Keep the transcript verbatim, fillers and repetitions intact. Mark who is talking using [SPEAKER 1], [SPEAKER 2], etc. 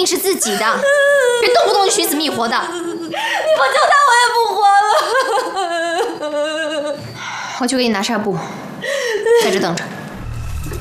[SPEAKER 1] 是自己的，别动不动就寻死觅活的。
[SPEAKER 2] 你不救他，我也不活了。
[SPEAKER 1] 我去给你拿纱布，在这等着。